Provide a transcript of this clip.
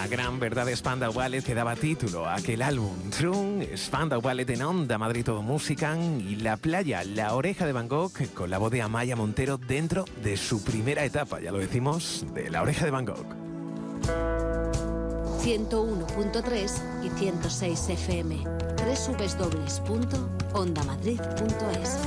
gran verdad de Spandau Ballet que daba título a aquel álbum. True, Spandau Ballet en Onda Madrid Todo Música y La Playa, La Oreja de Van Gogh, con la voz de Amaya Montero dentro de su primera etapa, ya lo decimos, de La Oreja de Van Gogh. 101.3 y 106 FM. www.ondamadrid.es